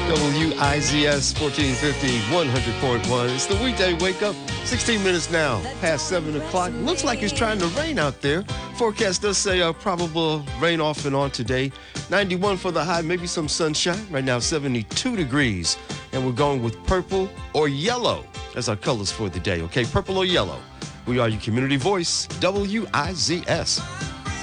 WIZS 1450, 100.1. It's the weekday wake up, 16 minutes now, past 7 o'clock. Looks like it's trying to rain out there. Forecast does say probable rain off and on today. 91 for the high, maybe some sunshine. Right now, 72 degrees. And we're going with purple or yellow as our colors for the day, okay? Purple or yellow. We are your community voice, WIZS.